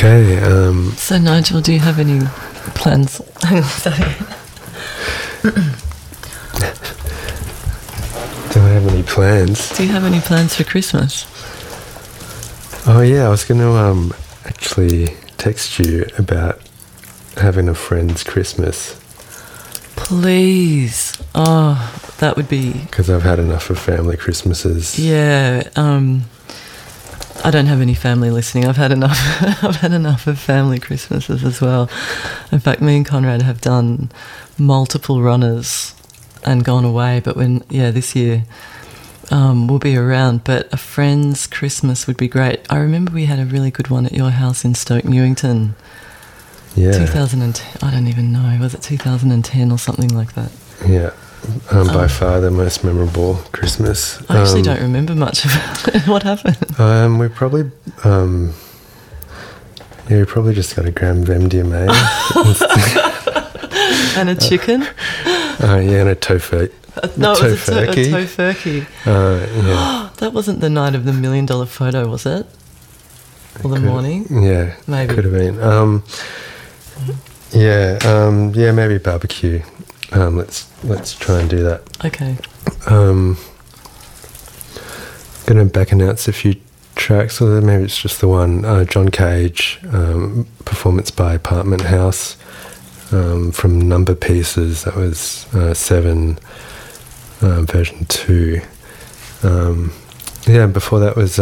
Okay. So, Nigel, do you have any plans? Sorry. Do I have any plans? Do you have any plans for Christmas? Oh yeah, I was going to actually text you about having a friend's Christmas. Please. Oh, that would be... Because I've had enough of family Christmases. Yeah. I don't have any family listening. I've had enough. I've had enough of family Christmases as well. In fact, me and Conrad have done multiple runners and gone away. But this year we'll be around. But a friend's Christmas would be great. I remember we had a really good one at your house in Stoke Newington. Yeah. 2010. I don't even know. Was it 2010 or something like that? Yeah. By far the most memorable Christmas. I actually don't remember much about it. What happened? We probably, we probably just got a gram of MDMA. And a chicken? And a tofu. No, it was a tofurkey. Yeah. That wasn't the night of the $1 million photo, was it? Or the morning? Yeah, maybe. Could have been. Maybe barbecue. Let's try and do that. Okay. Going to back announce a few tracks, or maybe it's just the one. John Cage, performance by Apartment House, from Number Pieces. That was 7, version 2. Before that was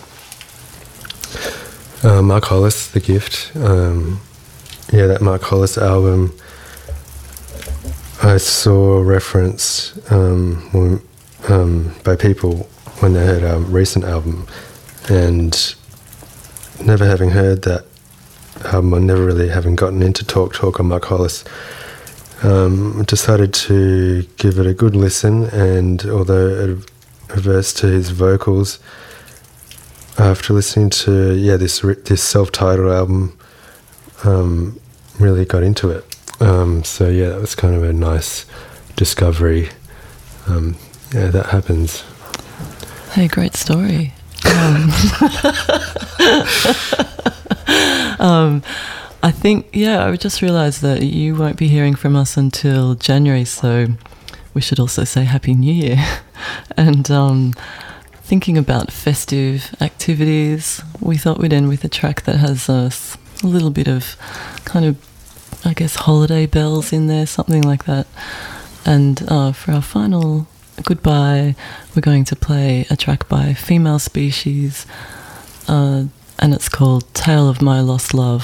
Mark Hollis, The Gift. That Mark Hollis album I saw referenced by people when they heard our recent album, and never having heard that album, or never really having gotten into Talk on Mark Hollis, decided to give it a good listen. And although averse to his vocals, after listening to this self-titled album, really got into it. That was kind of a nice discovery. That happens. Hey, great story. I think, I just realised that you won't be hearing from us until January, so we should also say Happy New Year. And thinking about festive activities, we thought we'd end with a track that has a little bit of kind of, I guess, holiday bells in there, something like that. And for our final goodbye, we're going to play a track by Female Species, and it's called Tale of My Lost Love.